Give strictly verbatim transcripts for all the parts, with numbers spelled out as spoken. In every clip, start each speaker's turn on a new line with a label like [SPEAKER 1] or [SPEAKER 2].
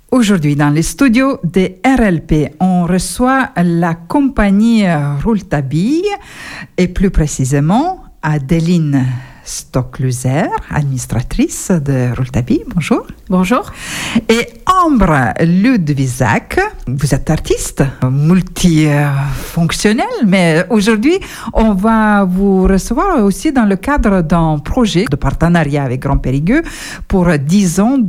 [SPEAKER 1] Aujourd'hui, dans les studios de R L P, on reçoit la compagnie Rouletabille et plus précisément Adeline Stockluser, administratrice de Rouletabille. Bonjour.
[SPEAKER 2] Bonjour.
[SPEAKER 1] Et Ambre Ludwizak, vous êtes artiste multifonctionnel, mais aujourd'hui, on va vous recevoir aussi dans le cadre d'un projet de partenariat avec Grand Périgueux pour dix ans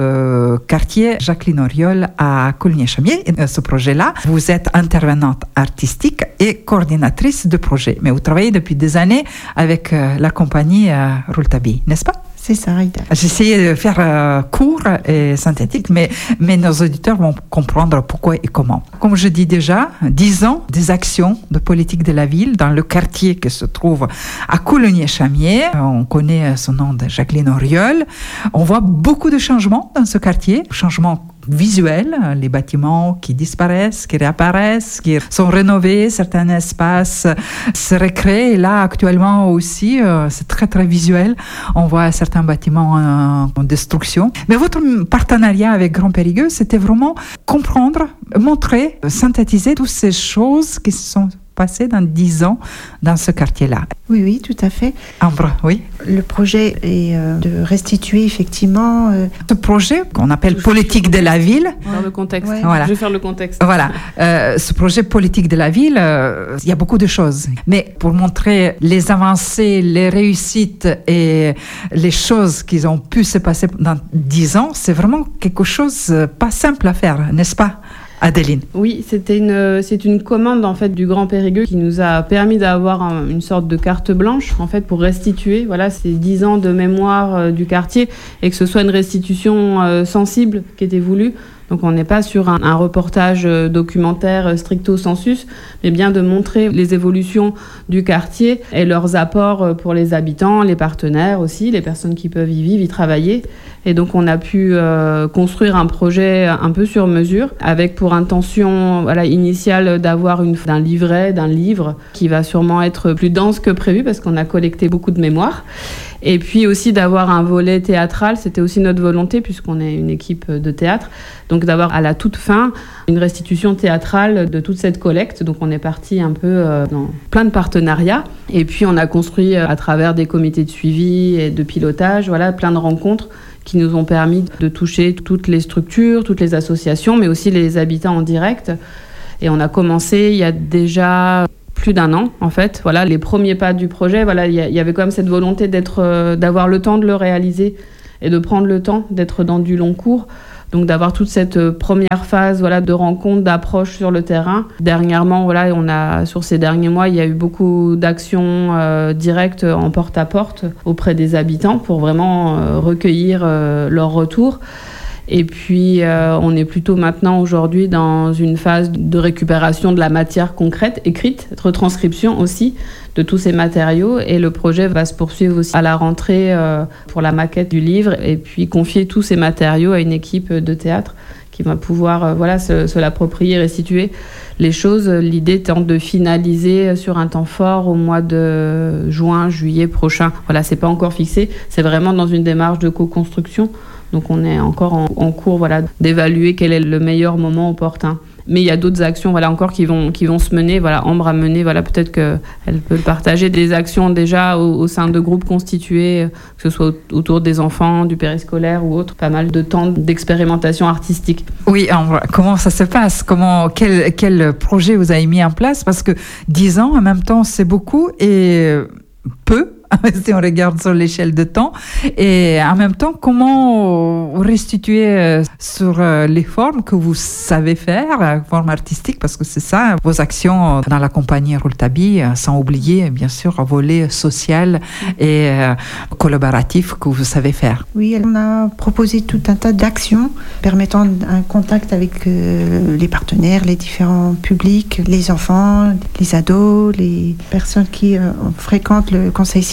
[SPEAKER 1] de quartier Jacqueline Auriol à Coligny-Chamier. Et ce projet-là, vous êtes intervenante artistique et coordinatrice de projet, mais vous travaillez depuis des années avec la compagnie Rouletabille, n'est-ce pas?
[SPEAKER 3] C'est ça, Aïda.
[SPEAKER 1] J'ai essayé de faire euh, court et synthétique, mais, mais nos auditeurs vont comprendre pourquoi et comment. Comme je dis déjà, dix ans des actions de politique de la ville dans le quartier qui se trouve à Coligny-Chamier. On connaît son nom de Jacqueline Auriol. On voit beaucoup de changements dans ce quartier, changements visuels, les bâtiments qui disparaissent, qui réapparaissent, qui sont rénovés, certains espaces se recréent. Et là, actuellement aussi, euh, c'est très, très visuel. On voit certains bâtiments euh, en destruction. Mais votre partenariat avec Grand Périgueux, c'était vraiment comprendre, montrer, synthétiser toutes ces choses qui se sont passées dans dix ans dans ce quartier-là.
[SPEAKER 3] Oui, oui, tout à fait.
[SPEAKER 1] Ambre, oui.
[SPEAKER 3] Le projet est euh, de restituer effectivement... Euh,
[SPEAKER 1] Ce projet qu'on appelle politique de la ville...
[SPEAKER 2] Faire le contexte.
[SPEAKER 3] Ouais.
[SPEAKER 1] Voilà.
[SPEAKER 2] Je vais faire le contexte.
[SPEAKER 1] Voilà. Euh, ce projet politique de la ville, euh, il y a beaucoup de choses. Mais pour montrer les avancées, les réussites et les choses qui ont pu se passer dans dix ans, c'est vraiment quelque chose pas simple à faire, n'est-ce pas, Adeline?
[SPEAKER 2] Oui, c'était une, c'est une commande en fait du Grand Périgueux qui nous a permis d'avoir un, une sorte de carte blanche en fait pour restituer voilà ces dix ans de mémoire euh, du quartier et que ce soit une restitution euh, sensible qui était voulue. Donc on n'est pas sur un, un reportage euh, documentaire euh, stricto sensus, mais bien de montrer les évolutions du quartier et leurs apports euh, pour les habitants, les partenaires aussi, les personnes qui peuvent y vivre, y travailler. Et donc on a pu euh, construire un projet un peu sur mesure, avec pour intention voilà, initiale d'avoir une, d'un livret, d'un livre qui va sûrement être plus dense que prévu parce qu'on a collecté beaucoup de mémoire. Et puis aussi d'avoir un volet théâtral, c'était aussi notre volonté puisqu'on est une équipe de théâtre. Donc d'avoir à la toute fin une restitution théâtrale de toute cette collecte. Donc on est parti un peu euh, dans plein de partenariats. Et puis on a construit euh, à travers des comités de suivi et de pilotage, voilà, plein de rencontres qui nous ont permis de toucher toutes les structures, toutes les associations, mais aussi les habitants en direct. Et on a commencé il y a déjà plus d'un an, en fait. Voilà, les premiers pas du projet, voilà, il y, y avait quand même cette volonté d'être, euh, d'avoir le temps de le réaliser et de prendre le temps d'être dans du long cours. Donc d'avoir toute cette première phase voilà, de rencontre, d'approche sur le terrain. Dernièrement, voilà, on a, sur ces derniers mois, il y a eu beaucoup d'actions euh, directes en porte-à-porte auprès des habitants pour vraiment euh, recueillir euh, leur retour. Et puis, euh, on est plutôt maintenant aujourd'hui dans une phase de récupération de la matière concrète, écrite, retranscription aussi de tous ces matériaux. Et le projet va se poursuivre aussi à la rentrée euh, pour la maquette du livre et puis confier tous ces matériaux à une équipe de théâtre qui va pouvoir euh, voilà, se, se l'approprier, restituer les choses. L'idée étant de finaliser sur un temps fort au mois de juin, juillet prochain. Voilà, c'est pas encore fixé. C'est vraiment dans une démarche de co-construction. Donc on est encore en, en cours voilà, d'évaluer quel est le meilleur moment opportun. Mais il y a d'autres actions voilà, encore qui vont, qui vont se mener. Voilà, Ambre a mené, voilà, peut-être qu'elle peut le partager, des actions déjà au, au sein de groupes constitués, que ce soit autour des enfants, du périscolaire ou autre. Pas mal de temps d'expérimentation artistique.
[SPEAKER 1] Oui, Ambre, comment ça se passe? Comment, quel, quel projet vous avez mis en place? Parce que dix ans, en même temps, c'est beaucoup et peu. Si on regarde sur l'échelle de temps, et en même temps, comment restituer sur les formes que vous savez faire, formes artistiques, parce que c'est ça, vos actions dans la compagnie Rouletabille, sans oublier, bien sûr, un volet social et collaboratif que vous savez faire.
[SPEAKER 3] Oui, on a proposé tout un tas d'actions permettant un contact avec euh, les partenaires, les différents publics, les enfants, les ados, les personnes qui euh, fréquentent le conseil citoyen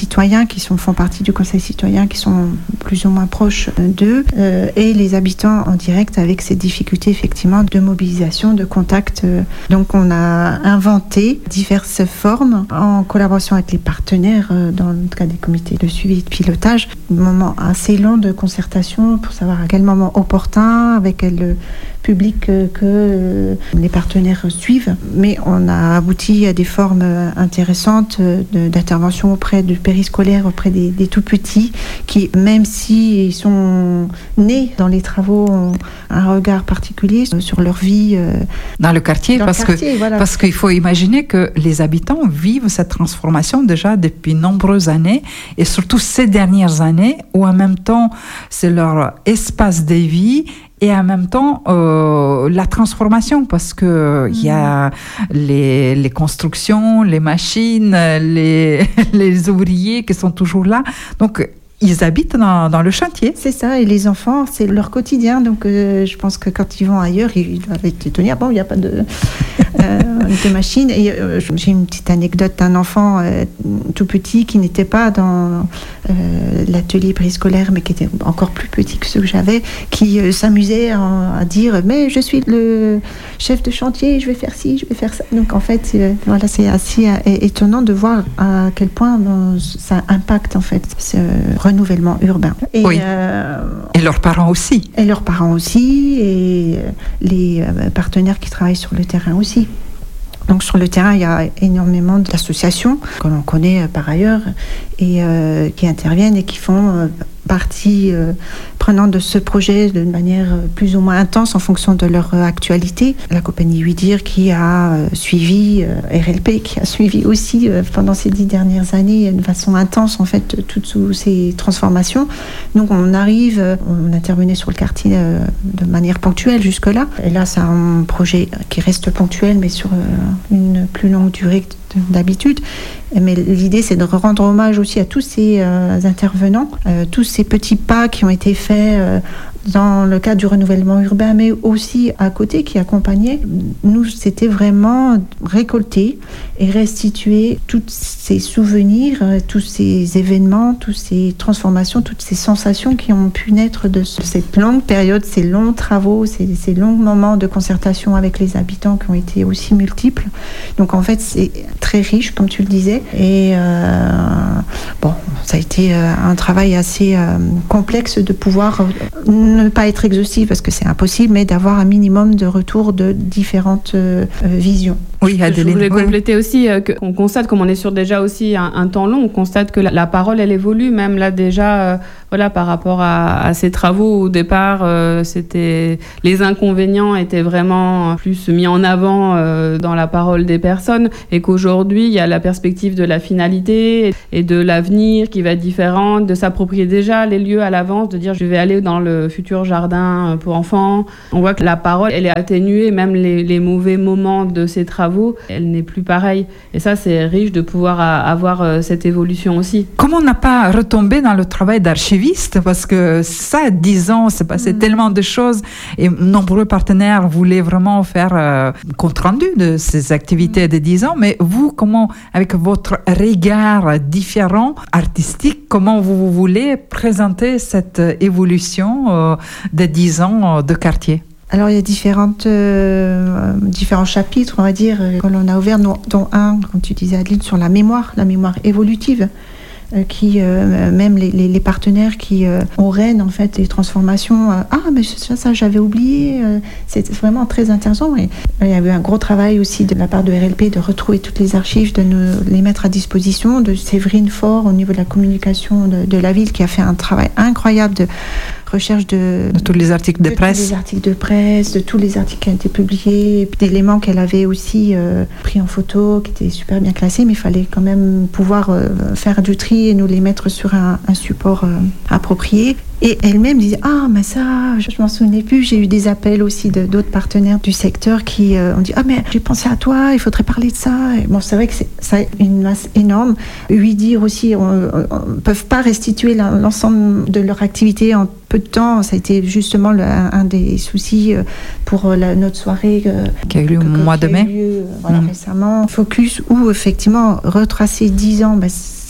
[SPEAKER 3] citoyens qui sont, font partie du conseil citoyen, qui sont plus ou moins proches d'eux, euh, et les habitants en direct avec ces difficultés effectivement de mobilisation, de contact. Donc on a inventé diverses formes en collaboration avec les partenaires euh, dans le cas des comités de suivi et de pilotage. Un moment assez long de concertation pour savoir à quel moment opportun, avec quel public que, que euh, les partenaires suivent. Mais on a abouti à des formes intéressantes de, d'intervention auprès du périscolaire, auprès des, des tout-petits, qui, même s'ils sont nés dans les travaux, ont un regard particulier sur leur vie. Euh,
[SPEAKER 1] dans le quartier,
[SPEAKER 3] dans
[SPEAKER 1] parce,
[SPEAKER 3] le quartier
[SPEAKER 1] que,
[SPEAKER 3] voilà.
[SPEAKER 1] parce qu'il faut imaginer que les habitants vivent cette transformation déjà depuis nombreuses années, et surtout ces dernières années, où en même temps, c'est leur espace de vie, et en même temps euh, la transformation, parce que il mmh. y a les, les constructions, les machines, les, les ouvriers qui sont toujours là, donc ils habitent dans, dans le chantier.
[SPEAKER 3] C'est ça, et les enfants, c'est leur quotidien, donc euh, je pense que quand ils vont ailleurs, ils doivent être étonnés, bon, il n'y a pas de, euh, de machine. Et euh, j'ai une petite anecdote d'un enfant euh, tout petit qui n'était pas dans euh, l'atelier préscolaire, mais qui était encore plus petit que ceux que j'avais, qui euh, s'amusait à, à dire « mais je suis le chef de chantier, je vais faire ci, je vais faire ça ». Donc en fait, euh, voilà, c'est assez euh, étonnant de voir à quel point bon, ça impacte en fait ce renouvellement urbain. Et,
[SPEAKER 1] oui.
[SPEAKER 3] euh,
[SPEAKER 1] et leurs parents aussi.
[SPEAKER 3] Et leurs parents aussi, et les euh, partenaires qui travaillent sur le terrain aussi. Donc sur le terrain, il y a énormément d'associations que l'on connaît euh, par ailleurs et euh, qui interviennent et qui font euh, partie euh, prenante de ce projet d'une manière euh, plus ou moins intense en fonction de leur euh, actualité. La compagnie Ouidir qui a euh, suivi, euh, R L P qui a suivi aussi euh, pendant ces dix dernières années de façon intense en fait toutes ces transformations. Donc on arrive, euh, on intervenait sur le quartier euh, de manière ponctuelle jusque-là. Et là c'est un projet qui reste ponctuel mais sur euh, une plus longue durée d'habitude. Mais l'idée, c'est de rendre hommage aussi à tous ces euh, intervenants, euh, tous ces petits pas qui ont été faits euh, dans le cadre du renouvellement urbain, mais aussi à côté, qui accompagnaient. Nous, c'était vraiment récolter et restituer tous ces souvenirs, euh, tous ces événements, toutes ces transformations, toutes ces sensations qui ont pu naître de cette longue période, ces longs travaux, ces, ces longs moments de concertation avec les habitants qui ont été aussi multiples. Donc en fait, c'est très riche, comme tu le disais. Et euh, bon, ça a été euh, un travail assez euh, complexe de pouvoir euh, ne pas être exhaustif parce que c'est impossible, mais d'avoir un minimum de retour de différentes euh, visions.
[SPEAKER 1] Oui,
[SPEAKER 2] Adéline. Je voulais compléter aussi euh, qu'on constate, comme on est sur déjà aussi un, un temps long, on constate que la, la parole, elle évolue, même là déjà, euh, voilà, par rapport à, à ces travaux. Au départ, euh, c'était les inconvénients étaient vraiment plus mis en avant euh, dans la parole des personnes, et qu'aujourd'hui, il y a la perspective de la finalité et de l'avenir qui va être différente, de s'approprier déjà les lieux à l'avance, de dire je vais aller dans le futur jardin pour enfants. On voit que la parole, elle est atténuée, même les, les mauvais moments de ces travaux, elle n'est plus pareille. Et ça, c'est riche de pouvoir avoir cette évolution aussi.
[SPEAKER 1] Comment on n'a pas retombé dans le travail d'archiviste? Parce que ça, dix ans, c'est passé mmh. tellement de choses, et nombreux partenaires voulaient vraiment faire euh, compte rendu de ces activités mmh. de dix ans. Mais vous, comment, avec votre regard différent, artistique, comment vous voulez présenter cette évolution euh, de dix ans euh, de quartier?
[SPEAKER 3] Alors, il y a différentes, euh, différents chapitres, on va dire, que l'on a ouverts, dont un, comme tu disais, Adeline, sur la mémoire, la mémoire évolutive, euh, qui, euh, même les, les, les partenaires qui euh, ont règne, en fait, des transformations. Euh, ah, mais ça, ça j'avais oublié. Euh, c'est vraiment très intéressant. Et il y a eu un gros travail aussi de la part de R L P de retrouver toutes les archives, de nous les mettre à disposition, de Séverine Faure au niveau de la communication de, de la ville, qui a fait un travail incroyable de recherche de,
[SPEAKER 1] de tous les articles de,
[SPEAKER 3] de
[SPEAKER 1] presse.
[SPEAKER 3] tous les articles de presse, de tous les articles qui ont été publiés, et puis d'éléments qu'elle avait aussi euh, pris en photo, qui étaient super bien classés, mais il fallait quand même pouvoir euh, faire du tri et nous les mettre sur un, un support euh, approprié. Et elle-même disait « Ah, mais ça, je ne m'en souvenais plus ». J'ai eu des appels aussi de, d'autres partenaires du secteur qui euh, ont dit « Ah, mais j'ai pensé à toi, il faudrait parler de ça ». Et bon, c'est vrai que c'est, ça a une masse énorme. Ouidir aussi, on ne peuvent pas restituer l'ensemble de leur activité en peu de temps. Ça a été justement le, un, un des soucis pour la, notre soirée euh,
[SPEAKER 1] qui a eu lieu au mois de mai
[SPEAKER 3] lieu, voilà, mmh. récemment. Focus où, effectivement, retracer dix ans, bah,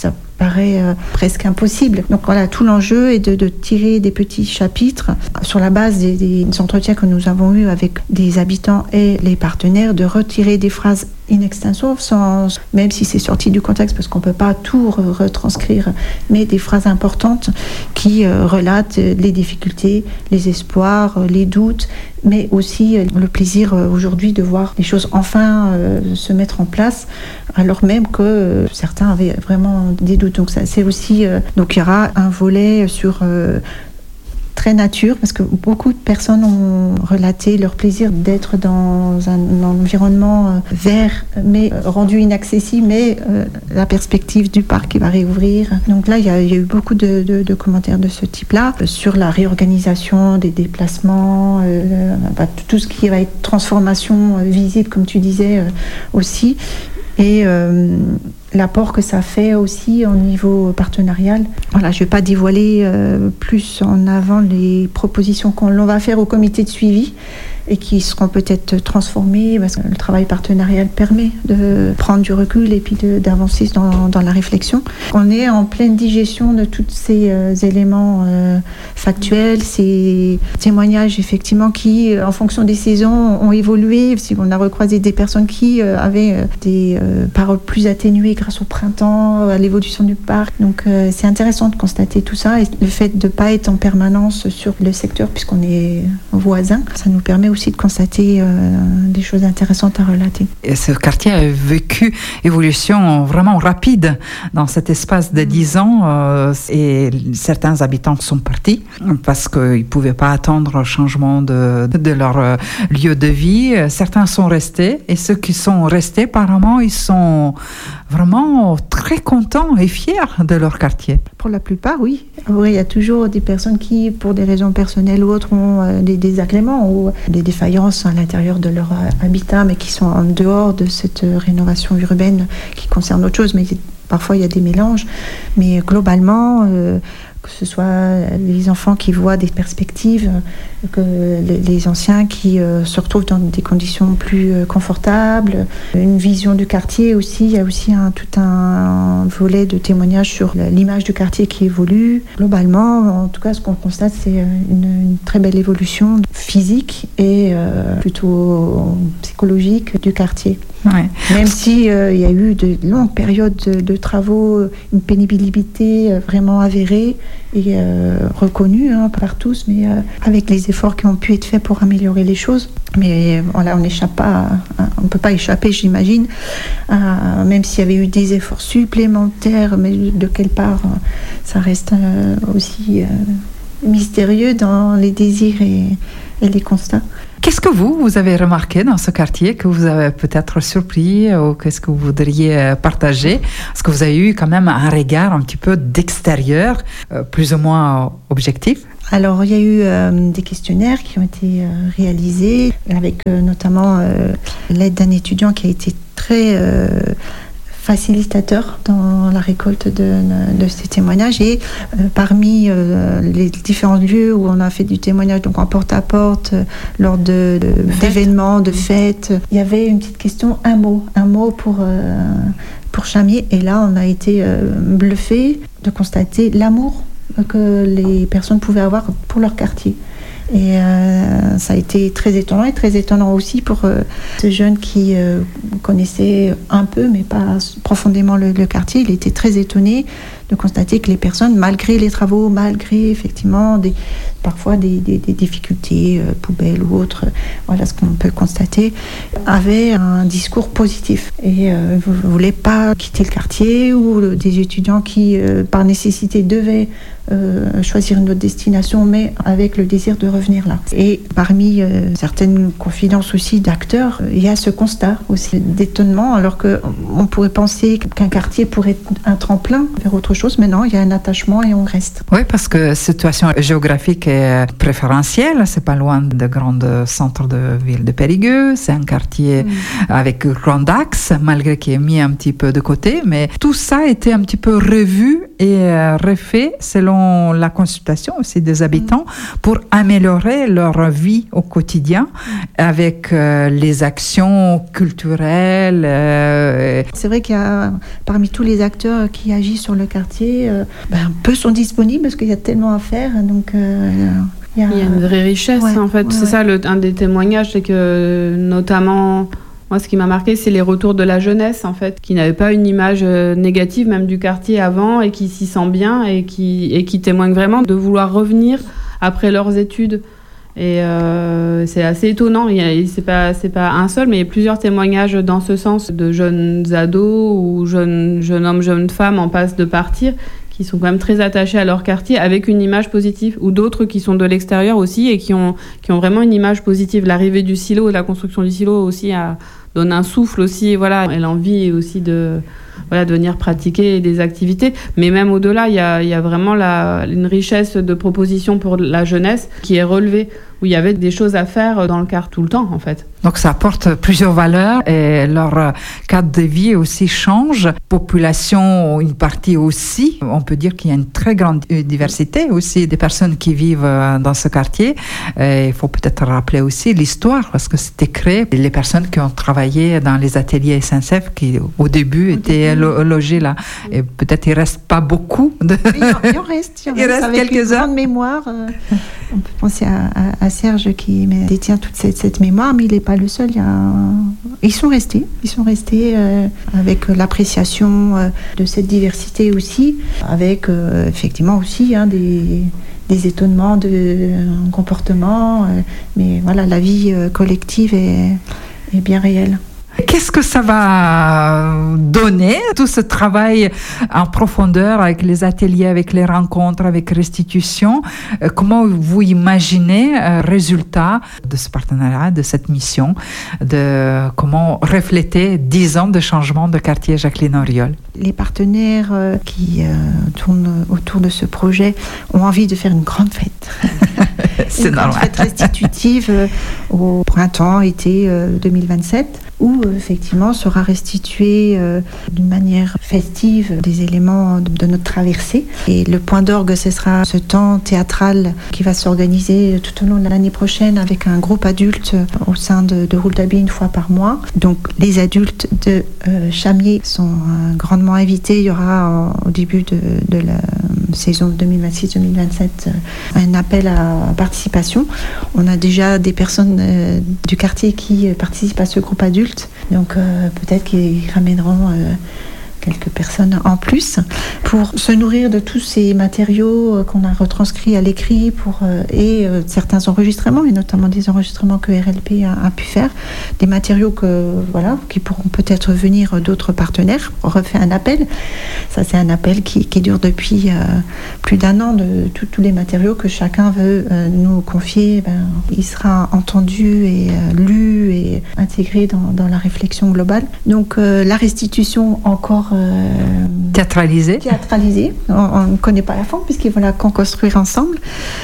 [SPEAKER 3] ça paraît euh, presque impossible. Donc voilà, tout l'enjeu est de, de tirer des petits chapitres sur la base des, des entretiens que nous avons eus avec des habitants et les partenaires, de retirer des phrases in extenso, sans, même si c'est sorti du contexte, parce qu'on ne peut pas tout re- retranscrire, mais des phrases importantes qui euh, relatent les difficultés, les espoirs, les doutes, mais aussi euh, le plaisir euh, aujourd'hui de voir les choses enfin euh, se mettre en place, alors même que euh, certains avaient vraiment des doutes. Donc ça, c'est aussi, euh, donc il y aura un volet sur euh, très nature, parce que beaucoup de personnes ont relaté leur plaisir d'être dans un, un environnement euh, vert, mais euh, rendu inaccessible, mais euh, la perspective du parc qui va réouvrir. Donc là, il y a, il y a eu beaucoup de, de, de commentaires de ce type-là, euh, sur la réorganisation des déplacements, euh, bah, tout ce qui va être transformation euh, visible, comme tu disais euh, aussi. Et euh, l'apport que ça fait aussi au niveau partenarial. Voilà, je ne vais pas dévoiler euh, plus en avant les propositions qu'on va faire au comité de suivi et qui seront peut-être transformées, parce que le travail partenarial permet de prendre du recul et puis de, d'avancer dans, dans la réflexion. On est en pleine digestion de tous ces euh, éléments euh, factuels, ces témoignages effectivement qui, en fonction des saisons, ont évolué. Si on a recroisé des personnes qui euh, avaient euh, des euh, paroles plus atténuées grâce au printemps, à l'évolution du parc. Donc euh, c'est intéressant de constater tout ça, et le fait de ne pas être en permanence sur le secteur puisqu'on est voisins, ça nous permet aussi de constater euh, des choses intéressantes à relater.
[SPEAKER 1] Et ce quartier a vécu une évolution vraiment rapide dans cet espace de dix ans euh, et certains habitants sont partis parce qu'ils ne pouvaient pas attendre le changement de, de leur euh, lieu de vie. Certains sont restés et ceux qui sont restés, apparemment, ils sont vraiment très contents et fiers de leur quartier.
[SPEAKER 3] Pour la plupart, oui. Après, il y a toujours des personnes qui, pour des raisons personnelles ou autres, ont euh, des désagréments ou des défaillances à l'intérieur de leur euh, habitat, mais qui sont en dehors de cette euh, rénovation urbaine qui concerne autre chose. Mais parfois, il y a des mélanges. Mais globalement, euh, que ce soit les enfants qui voient des perspectives, que les, les anciens qui euh, se retrouvent dans des conditions plus euh, confortables, une vision du quartier aussi. Il y a aussi un, tout un volet de témoignages sur l'image du quartier qui évolue. Globalement, en tout cas, ce qu'on constate, c'est une, une très belle évolution physique et euh, plutôt psychologique du quartier.
[SPEAKER 1] Ouais.
[SPEAKER 3] Même si euh, il y a eu de longues périodes de, de travaux, une pénibilité euh, vraiment avérée et euh, reconnue hein, par tous, mais euh, avec les efforts qui ont pu être faits pour améliorer les choses. Mais voilà, on n'échappe pas, à, à, on peut pas échapper, j'imagine, à, même s'il y avait eu des efforts supplémentaires, mais de quelle part, ça reste euh, aussi euh, mystérieux dans les désirs et, et les constats.
[SPEAKER 1] Qu'est-ce que vous, vous avez remarqué dans ce quartier que vous avez peut-être surpris ou qu'est-ce que vous voudriez partager? Parce que vous avez eu quand même un regard un petit peu d'extérieur, euh, plus ou moins objectif.
[SPEAKER 3] Alors, il y a eu euh, des questionnaires qui ont été euh, réalisés avec euh, notamment euh, l'aide d'un étudiant qui a été très euh, facilitateur dans la récolte de, de ces témoignages. Et euh, parmi euh, les différents lieux où on a fait du témoignage, donc en porte-à-porte, euh, lors de, de, d'événements, de fêtes, il y avait une petite question, un mot, un mot pour, euh, pour Chamiers. Et là, on a été euh, bluffés de constater l'amour que les personnes pouvaient avoir pour leur quartier. Et euh, ça a été très étonnant et très étonnant aussi pour euh, ce jeune qui euh, connaissait un peu mais pas profondément le, le quartier. Il était très étonné de constater que les personnes, malgré les travaux, malgré effectivement des, parfois des, des, des difficultés, euh, poubelles ou autres, voilà ce qu'on peut constater, avaient un discours positif et euh, ne voulaient pas quitter le quartier, ou le, des étudiants qui euh, par nécessité devaient euh, choisir une autre destination mais avec le désir de revenir là. Et parmi euh, certaines confidences aussi d'acteurs, euh, il y a ce constat aussi d'étonnement, alors qu'on pourrait penser qu'un quartier pourrait être un tremplin vers autre chose, mais non, il y a un attachement et on reste.
[SPEAKER 1] Oui, parce que la situation géographique est préférentielle, c'est pas loin de grands centres de ville de Périgueux, c'est un quartier mmh. avec grand axe, malgré qu'il est mis un petit peu de côté, mais tout ça a été un petit peu revu est euh, refait selon la consultation aussi des habitants mmh. pour améliorer leur vie au quotidien avec euh, les actions culturelles. Euh...
[SPEAKER 3] C'est vrai qu'il y a, parmi tous les acteurs qui agissent sur le quartier, euh, ben, peu sont disponibles parce qu'il y a tellement à faire. Donc, euh,
[SPEAKER 2] il, y a... il y a une vraie richesse, ouais, en fait. Ouais, c'est ouais. ça, le, un des témoignages, c'est que notamment... Moi, ce qui m'a marqué, c'est les retours de la jeunesse, en fait, qui n'avait pas une image négative, même du quartier avant, et qui s'y sent bien, et qui, et qui témoignent vraiment de vouloir revenir après leurs études. Et euh, c'est assez étonnant. Il y a, c'est pas, c'est pas un seul, mais il y a plusieurs témoignages dans ce sens de jeunes ados ou jeunes, jeunes hommes, jeunes femmes en passe de partir, qui sont quand même très attachés à leur quartier avec une image positive, ou d'autres qui sont de l'extérieur aussi et qui ont, qui ont vraiment une image positive. L'arrivée du silo, la construction du silo aussi a, donne un souffle aussi, voilà, et l'envie aussi de, voilà, de venir pratiquer des activités. Mais même au-delà, il y a, il y a vraiment la, une richesse de propositions pour la jeunesse qui est relevée, où il y avait des choses à faire dans le quart tout le temps, en fait.
[SPEAKER 1] Donc ça apporte plusieurs valeurs et leur cadre de vie aussi change. Population, une partie aussi. On peut dire qu'il y a une très grande diversité aussi des personnes qui vivent dans ce quartier. Et il faut peut-être rappeler aussi l'histoire parce que c'était créé. Les personnes qui ont travaillé dans les ateliers S N C F qui au début étaient lo- logées là. Et peut-être il reste pas beaucoup. De...
[SPEAKER 3] Il, en, il en reste. Il, en
[SPEAKER 1] il reste,
[SPEAKER 3] reste avec
[SPEAKER 1] quelques
[SPEAKER 3] une grande mémoire. Euh, on peut penser à, à, à Serge qui détient toute cette, cette mémoire, mais il n'est pas le seul. Il y a... Ils sont restés. Ils sont restés euh, avec l'appréciation euh, de cette diversité aussi, avec euh, effectivement aussi hein, des, des étonnements de euh, comportement. Euh, mais voilà, la vie euh, collective est, est bien réelle.
[SPEAKER 1] Qu'est-ce que ça va donner, tout ce travail en profondeur avec les ateliers, avec les rencontres, avec restitution? Comment vous imaginez le résultat de ce partenariat, de cette mission, de comment refléter dix ans de changement de quartier Jacqueline Auriol?
[SPEAKER 3] Les partenaires qui euh, tournent autour de ce projet ont envie de faire une grande fête.
[SPEAKER 1] C'est
[SPEAKER 3] une
[SPEAKER 1] normal.
[SPEAKER 3] grande fête restitutive euh, au printemps, été euh, deux mille vingt-sept. Où effectivement sera restitué euh, d'une manière festive des éléments de, de notre traversée. Et le point d'orgue, ce sera ce temps théâtral qui va s'organiser tout au long de l'année prochaine avec un groupe adulte au sein de, de Rouletabille une fois par mois. Donc les adultes de euh, Chamiers sont euh, grandement invités. Il y aura euh, au début de, de la saison deux mille vingt-six deux mille vingt-sept euh, un appel à participation. On a déjà des personnes euh, du quartier qui participent à ce groupe adulte. Donc euh, peut-être qu'ils ramèneront euh, quelques personnes en plus pour se nourrir de tous ces matériaux qu'on a retranscrits à l'écrit pour, euh, et euh, certains enregistrements, et notamment des enregistrements que R L P a, a pu faire, des matériaux que, voilà, qui pourront peut-être venir d'autres partenaires. On refait un appel. Ça, c'est un appel qui, qui dure depuis euh, plus d'un an de tous les matériaux que chacun veut euh, nous confier. Ben, il sera entendu et euh, lu et intégré dans, dans la réflexion globale. Donc euh, la restitution encore euh,
[SPEAKER 1] théâtralisée.
[SPEAKER 3] Théâtralisée. On ne connaît pas la forme puisqu'ils vont la construire ensemble.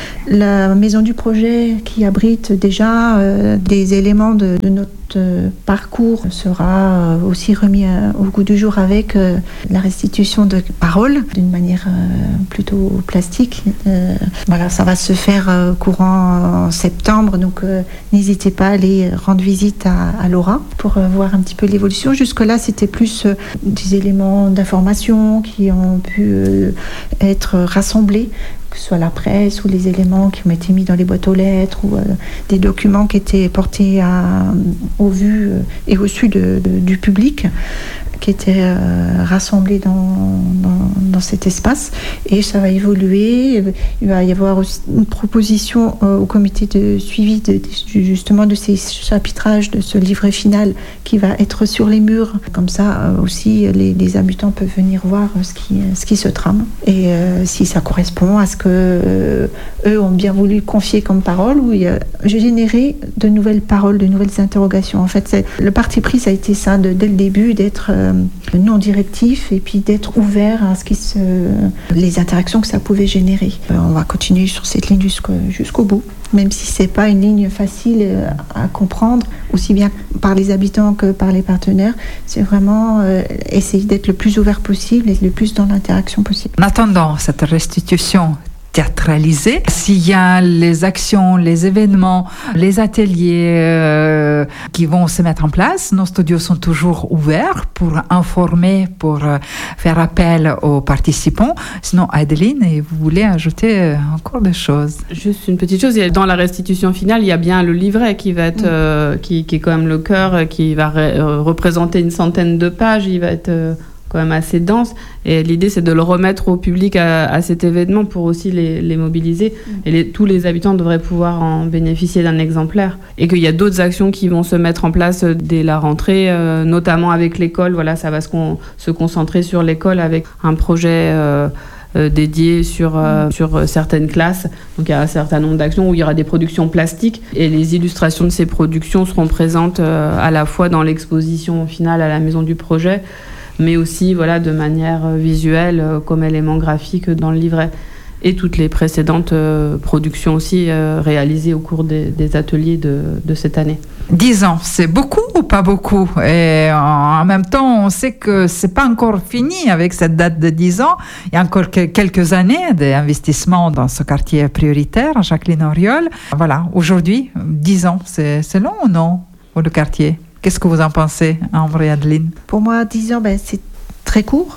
[SPEAKER 3] La maison du projet qui abrite déjà euh, des éléments de, de notre euh, parcours sera euh, aussi remis à, au goût du jour avec euh, la restitution de paroles d'une manière euh, plutôt plastique. Euh, voilà, ça va se faire euh, courant en septembre, donc euh, n'hésitez pas à aller rendre visite à, à Laura pour euh, voir un petit peu l'évolution. Jusque-là, c'était plus euh, des éléments d'information qui ont pu euh, être rassemblés, que ce soit la presse ou les éléments qui ont été mis dans les boîtes aux lettres ou euh, des documents qui étaient portés à, au vu euh, et au su de, de, du public, qui étaient euh, rassemblés dans, dans, dans cet espace. Et ça va évoluer. Il va y avoir aussi une proposition euh, au comité de suivi de, de, justement de ces chapitrages, de ce livret final qui va être sur les murs. Comme ça euh, aussi, les, les habitants peuvent venir voir ce qui, ce qui se trame. Et euh, si ça correspond à ce que euh, eux ont bien voulu confier comme parole, où il y a, j'ai généré de nouvelles paroles, de nouvelles interrogations. En fait, c'est, le parti pris, ça a été ça de, dès le début, d'être euh, euh, non directif et puis d'être ouvert à ce qui se, les interactions que ça pouvait générer. Euh, on va continuer sur cette ligne jusqu'au, jusqu'au bout, même si c'est pas une ligne facile à comprendre, aussi bien par les habitants que par les partenaires. C'est vraiment euh, essayer d'être le plus ouvert possible et le plus dans l'interaction possible.
[SPEAKER 1] En attendant cette restitution théâtralisée, s'il y a les actions, les événements, les ateliers euh, qui vont se mettre en place, nos studios sont toujours ouverts pour informer, pour euh, faire appel aux participants. Sinon, Adeline, vous voulez ajouter encore des choses?
[SPEAKER 2] Juste une petite chose, dans la restitution finale, il y a bien le livret qui va être, euh, qui, qui est quand même le cœur, qui va ré- représenter une centaine de pages, il va être euh, quand même assez dense, et l'idée c'est de le remettre au public à, à cet événement pour aussi les, les mobiliser, et les, tous les habitants devraient pouvoir en bénéficier d'un exemplaire, et qu'il y a d'autres actions qui vont se mettre en place dès la rentrée, euh, notamment avec l'école. Voilà, ça va se, con, se concentrer sur l'école avec un projet euh, euh, dédié sur, euh, sur certaines classes. Donc il y a un certain nombre d'actions où il y aura des productions plastiques, et les illustrations de ces productions seront présentes euh, à la fois dans l'exposition finale à la Maison du Projet, mais aussi voilà, de manière visuelle euh, comme élément graphique dans le livret. Et toutes les précédentes euh, productions aussi euh, réalisées au cours des, des ateliers de, de cette année.
[SPEAKER 1] Dix ans, c'est beaucoup ou pas beaucoup? Et en même temps, on sait que c'est pas encore fini avec cette date de dix ans. Il y a encore que, quelques années d'investissement dans ce quartier prioritaire, Jacqueline Auriol. Voilà, aujourd'hui, dix ans, c'est, c'est long ou non pour le quartier? Qu'est-ce que vous en pensez, Ambre et Adeline?
[SPEAKER 3] Pour moi, dix ans, ben, c'est très court,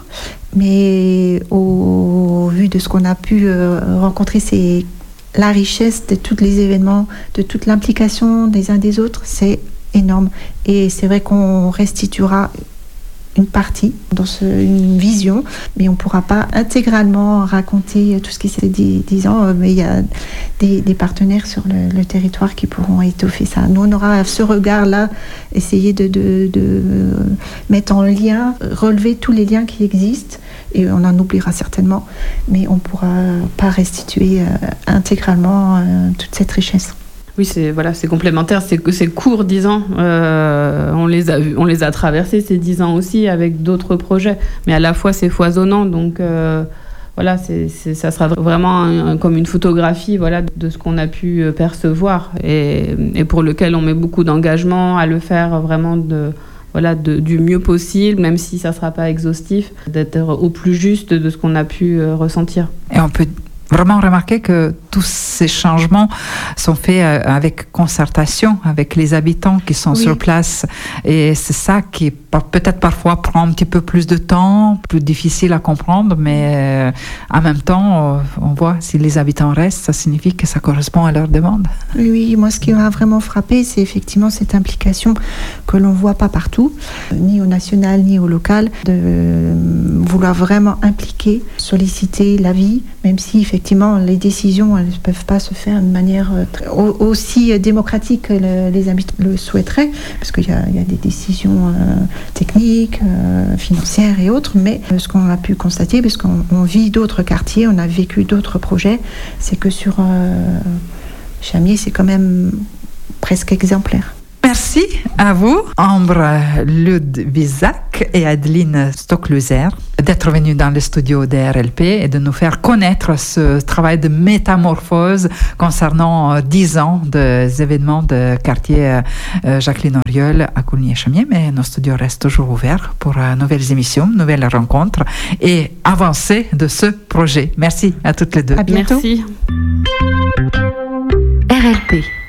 [SPEAKER 3] mais au, au vu de ce qu'on a pu euh, rencontrer, c'est la richesse de tous les événements, de toute l'implication des uns des autres, c'est énorme. Et c'est vrai qu'on restituera une partie dans ce, une vision, mais on ne pourra pas intégralement raconter tout ce qui s'est dit dix ans, mais il y a des, des partenaires sur le, le territoire qui pourront étoffer ça. Nous, on aura ce regard-là, essayer de, de, de mettre en lien, relever tous les liens qui existent, et on en oubliera certainement, mais on ne pourra pas restituer euh, intégralement euh, toute cette richesse.
[SPEAKER 2] Oui, c'est voilà, c'est complémentaire, c'est c'est court, dix ans. Euh, on les a on les a traversés ces dix ans aussi avec d'autres projets, mais à la fois c'est foisonnant, donc euh, voilà, c'est, c'est ça sera vraiment un, un, comme une photographie, voilà, de ce qu'on a pu percevoir et, et pour lequel on met beaucoup d'engagement à le faire vraiment de voilà de, du mieux possible, même si ça sera pas exhaustif, d'être au plus juste de ce qu'on a pu euh, ressentir.
[SPEAKER 1] Et on peut vraiment remarquer que tous ces changements sont faits avec concertation avec les habitants qui sont oui. sur place, et c'est ça qui peut-être parfois prend un petit peu plus de temps, plus difficile à comprendre, mais en même temps on voit si les habitants restent, ça signifie que ça correspond à leurs demandes.
[SPEAKER 3] Oui, oui, moi ce qui m'a vraiment frappé, c'est effectivement cette implication que l'on voit pas partout, ni au national ni au local, de vouloir vraiment impliquer, solliciter l'avis, même si effectivement les décisions elles ne peuvent pas se faire de manière aussi démocratique que le, les habitants le souhaiteraient, parce qu'il y a, il y a des décisions euh, techniques, euh, financières et autres, mais euh, ce qu'on a pu constater, parce qu'on on vit d'autres quartiers, on a vécu d'autres projets, c'est que sur euh, Chamiers, c'est quand même presque exemplaire.
[SPEAKER 1] Merci à vous, Ambre Ludwiczak et Adeline Stokluser, d'être venues dans le studio D R L P et de nous faire connaître ce travail de métamorphose concernant dix ans des événements de quartier Jacqueline Auriol à Coulnier-Chamiers. Mais nos studios restent toujours ouverts pour nouvelles émissions, nouvelles rencontres et avancées de ce projet. Merci à toutes les deux.
[SPEAKER 3] À bientôt.
[SPEAKER 2] Merci.
[SPEAKER 4] R L P